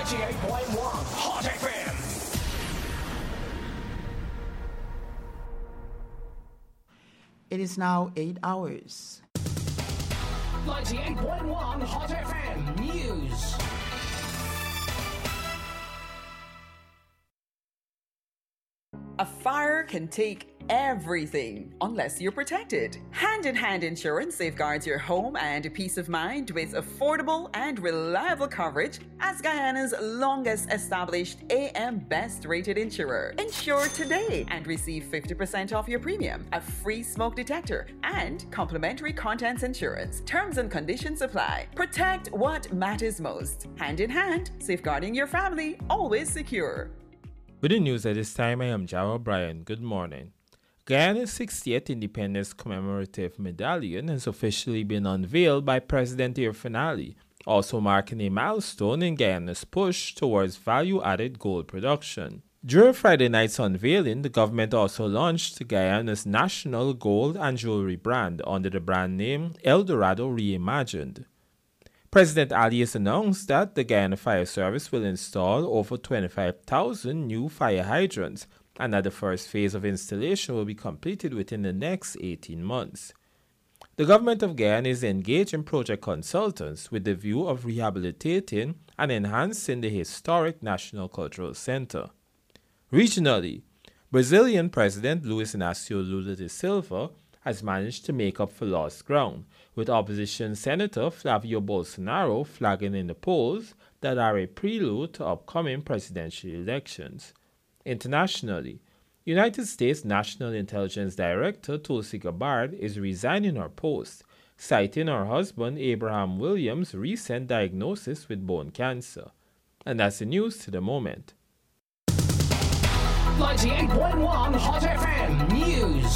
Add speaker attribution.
Speaker 1: 98.1 Hot FM.
Speaker 2: It is now 8 hours.
Speaker 1: 98.1 Hot FM News.
Speaker 3: A fire can take everything unless you're protected. Hand-in-hand insurance safeguards your home and peace of mind with affordable and reliable coverage as Guyana's longest established AM Best rated insurer. Insure today and receive 50% off your premium, a free smoke detector, and complimentary contents insurance. Terms and conditions apply. Protect what matters most. Hand in hand, safeguarding your family, always secure.
Speaker 4: With the news at this time, I am Jarrell Bryan. Good morning. Guyana's 60th Independence Commemorative Medallion has officially been unveiled by President Irfaan, also marking a milestone in Guyana's push towards value-added gold production. During Friday night's unveiling, the government also launched Guyana's national gold and jewelry brand under the brand name El Dorado Reimagined. President Ali has announced that the Guyana Fire Service will install over 25,000 new fire hydrants and that the first phase of installation will be completed within the next 18 months. The government of Guyana is engaging project consultants with the view of rehabilitating and enhancing the historic National Cultural Center. Regionally, Brazilian President Luiz Inácio Lula da Silva has managed to make up for lost ground, with opposition Senator Flavio Bolsonaro flagging in the polls that are a prelude to upcoming presidential elections. Internationally, United States National Intelligence Director Tulsi Gabbard is resigning her post, citing her husband Abraham Williams' recent diagnosis with bone cancer. And that's the news to the moment.
Speaker 1: 98.1 Hot FM News.